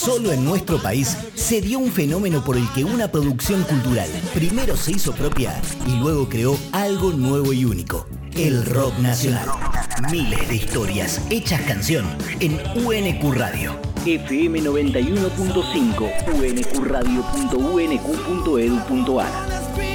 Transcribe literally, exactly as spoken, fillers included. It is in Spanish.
Solo en nuestro país se dio un fenómeno por el que una producción cultural primero se hizo propia y luego creó algo nuevo y único: el rock nacional. Miles de historias hechas canción en U N Q Radio. F M noventa y uno punto cinco, u n q radio punto u n q punto e d u punto a r.